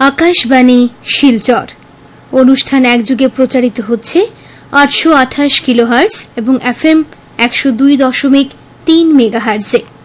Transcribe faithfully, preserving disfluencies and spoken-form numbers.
আকাশবাণী শিলচর অনুষ্ঠান একযুগে প্রচারিত হচ্ছে আটশো আঠাশ কিলোহার্টজ এবং এফএম একশো দুই দশমিক তিন মেগাহার্টজে।